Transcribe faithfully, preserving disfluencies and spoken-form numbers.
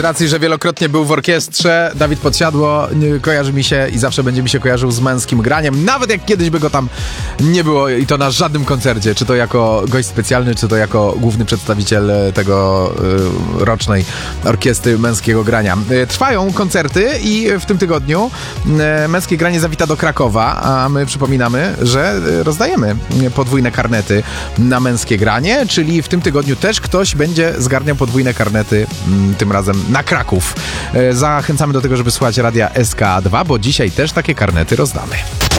racji, że wielokrotnie był w orkiestrze, Dawid Podsiadło nie, kojarzy mi się i zawsze będzie mi się kojarzył z męskim graniem, nawet jak kiedyś by go tam nie było i to na żadnym koncercie, czy to jako gość specjalny, czy to jako główny przedstawiciel tego y, rocznej orkiestry męskiego grania. Y, trwają koncerty i w tym tygodniu y, męskie granie zawita do Krakowa, a my przypominamy, że y, rozdajemy podwójne karnety na męskie granie, czyli w tym tygodniu też ktoś będzie zgarniał podwójne karnety, y, tym razem na Kraków. Y, zachęcamy do tego, żeby słuchać radia S K dwa, bo dzisiaj też takie karnety rozdamy.